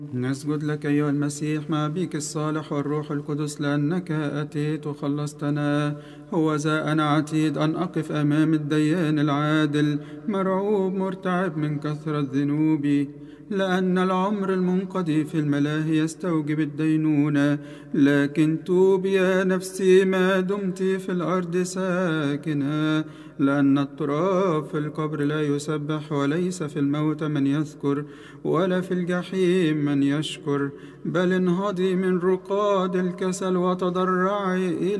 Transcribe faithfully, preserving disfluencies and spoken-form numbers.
نسجد لك أيها المسيح مع بيك الصالح والروح القدس لأنك أتيت وخلصتنا. هو ذا أنا عتيد أن أقف أمام الديان العادل، مرعوب مرتعب من كثرة ذنوبي، لأن العمر المنقضي في الملاهي يستوجب الدينونة. لكن توبي يا نفسي ما دمت في الأرض ساكنة، لأن التراب في القبر لا يسبح، وليس في الموت من يذكر، ولا في الجحيم من يشكر. بل انهضي من رقاد الكسل وتضرعي إلى